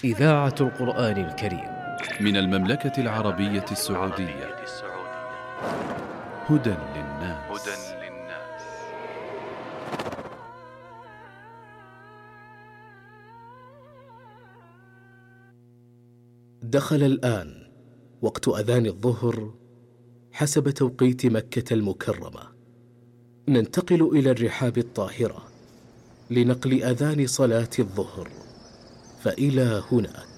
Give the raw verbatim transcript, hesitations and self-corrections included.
إذاعة القرآن الكريم من المملكة العربية السعودية. هدى للناس. دخل الآن وقت أذان الظهر حسب توقيت مكة المكرمة. ننتقل إلى الرحاب الطاهرة لنقل أذان صلاة الظهر، فإلى هناك.